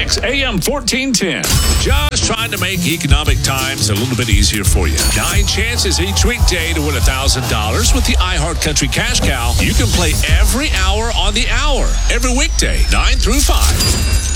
KMOX AM 1410. Just trying to make economic times a little bit easier for you. 9 chances each weekday to win $1,000 with the iHeart Country Cash Cow. You can play every hour on the hour, every weekday, 9 through 5.